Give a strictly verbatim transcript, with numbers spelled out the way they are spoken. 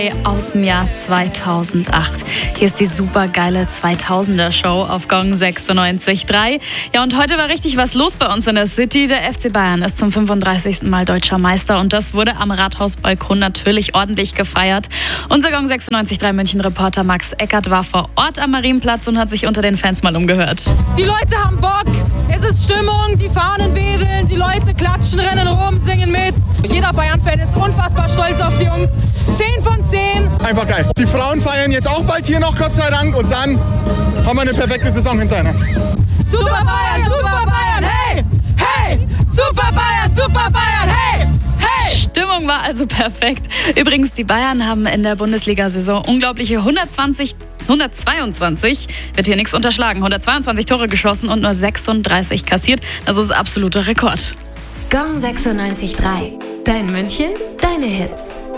Aus dem Jahr zweitausendacht. Hier ist die supergeile zweitausender-Show auf Gong sechsundneunzig Komma drei. Ja, und heute war richtig was los bei uns in der City. Der F C Bayern ist zum fünfunddreißigsten Mal deutscher Meister und das wurde am Rathausbalkon natürlich ordentlich gefeiert. Unser Gong sechsundneunzig Komma drei München-Reporter Max Eckert war vor Ort am Marienplatz und hat sich unter den Fans mal umgehört. Die Leute haben Bock, es ist Stimmung, die Fahnen wedeln, die Leute klatschen, rennen rum, singen mit. Jeder Bayern-Fan ist unfassbar stolz auf die Jungs. zehn von zehn. Einfach geil. Die Frauen feiern jetzt auch bald hier noch, Gott sei Dank. Und dann haben wir eine perfekte Saison hinterher. Super Bayern, super Bayern, hey, hey! Super Bayern, super Bayern, hey, hey! Stimmung war also perfekt. Übrigens, die Bayern haben in der Bundesliga-Saison unglaubliche hundertzwanzig, hundertzweiundzwanzig, wird hier nichts unterschlagen, hundertzweiundzwanzig Tore geschossen und nur sechsunddreißig kassiert. Das ist absoluter Rekord. Gong sechsundneunzig Komma drei. Dein München, deine Hits.